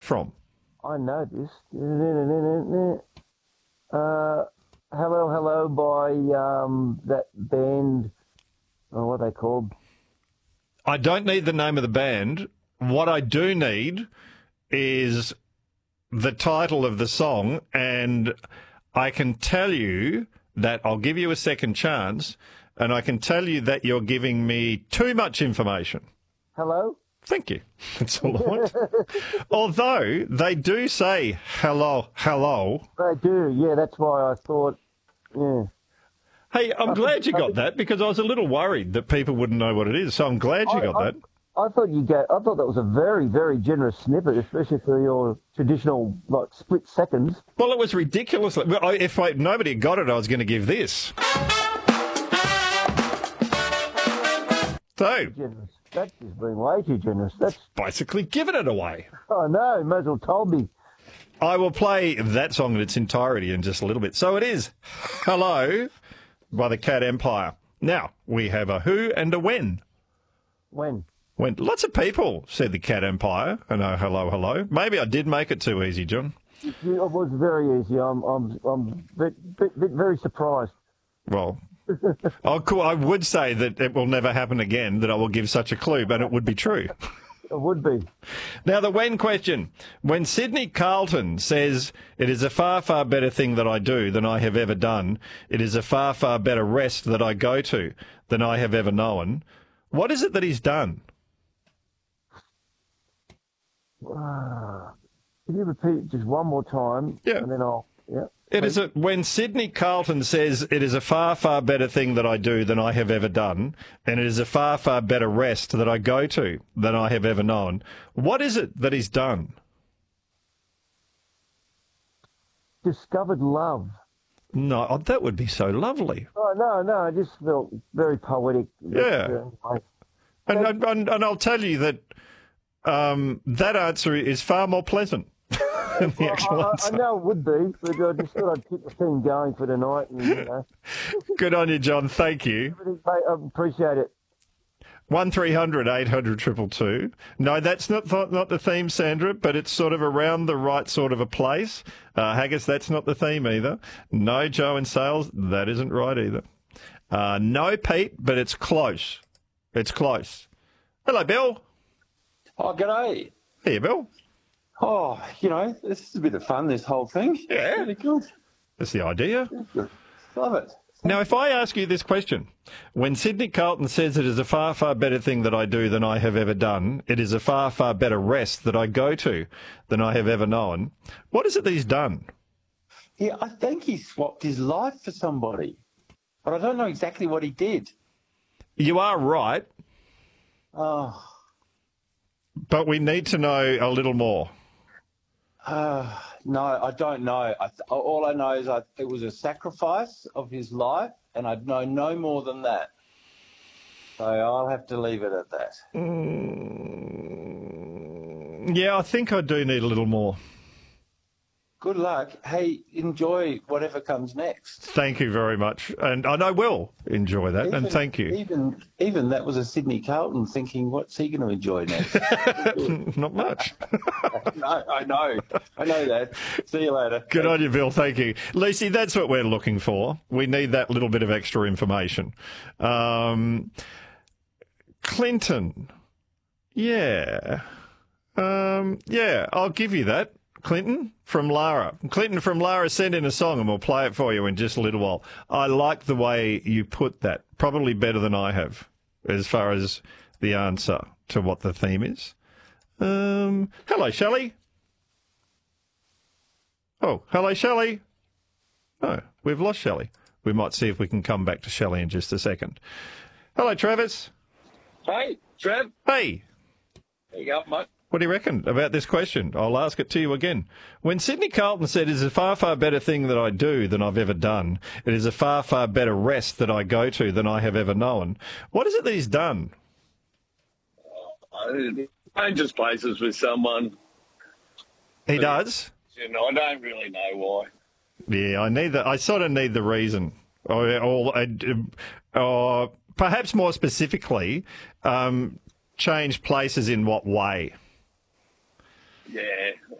from? I know this. Hello, Hello by that band. Oh, what are they called? I don't need the name of the band. What I do need is the title of the song, and I can tell you that I'll give you a second chance, and I can tell you that you're giving me too much information. Hello? Thank you. That's all I want. Although they do say hello, hello. They do, yeah, that's why I thought, yeah. Hey, I'm glad you got that because I was a little worried that people wouldn't know what it is, so I'm glad you got that. I thought that was a very, very generous snippet, especially for your traditional, like, split seconds. Well, it was ridiculous. If nobody had got it, I was going to give this. So, Generous. That's just being way too generous. That's basically giving it away. Oh no, might as well told me. I will play that song in its entirety in just a little bit. So it is Hello by the Cat Empire. Now, we have a who and a when. When? When lots of people said the Cat Empire and oh, hello, hello. Maybe I did make it too easy, John. It was very easy. I'm very surprised. Well, I would say that it will never happen again, that I will give such a clue, but it would be true. It would be. Now, the when question. When Sydney Carlton says, it is a far, far better thing that I do than I have ever done, it is a far, far better rest that I go to than I have ever known, what is it that he's done? Can you repeat it just one more time? Yeah. And then I'll... Yeah. It is when Sydney Carlton says it is a far, far better thing that I do than I have ever done, and it is a far, far better rest that I go to than I have ever known. What is it that he's done? Discovered love. No, that would be so lovely. Oh, no, I just felt very poetic. Yeah. And I'll tell you that that answer is far more pleasant. The actual answer. I know it would be, but I just thought I'd keep the thing going for tonight. And, Good on you, John. Thank you. I appreciate it. 1300 800 222. No, that's not the theme, Sandra, but it's sort of around the right sort of a place. Haggis, that's not the theme either. No, Joe in Sales, that isn't right either. No, Pete, but it's close. It's close. Hello, Bill. Oh, g'day. Here, Bill. Oh, this is a bit of fun, this whole thing. Yeah. Really good. That's the idea. Love it. Now, if I ask you this question, when Sydney Carlton says it is a far, far better thing that I do than I have ever done, it is a far, far better rest that I go to than I have ever known, what is it that he's done? Yeah, I think he swapped his life for somebody, but I don't know exactly what he did. You are right, Oh, but we need to know a little more. no, I don't know. All I know is it was a sacrifice of his life, and I know no more than that. So I'll have to leave it at that. Yeah, I think I do need a little more. Good luck. Hey, enjoy whatever comes next. Thank you very much. And I will enjoy that, and thank you. Even that was a Sydney Carlton thinking, what's he going to enjoy next? Not much. No, I know that. See you later. Good on you, Bill. Thank you. Lucy, that's what we're looking for. We need that little bit of extra information. Clinton. Yeah. Yeah, I'll give you that. Clinton from Lara. Clinton from Lara sent in a song and we'll play it for you in just a little while. I like the way you put that. Probably better than I have as far as the answer to what the theme is. Hello, Shelley. Oh, hello, Shelley. Oh, we've lost Shelley. We might see if we can come back to Shelley in just a second. Hello, Travis. Hey, Trev. Hey. There you go, mate. What do you reckon about this question? I'll ask it to you again. When Sydney Carlton said, it is a far, far better thing that I do than I've ever done, it is a far, far better rest that I go to than I have ever known, what is it that he's done? Changes places with someone. He does? I don't really know why. Yeah, I sort of need the reason. Or perhaps more specifically, change places in what way? Yeah.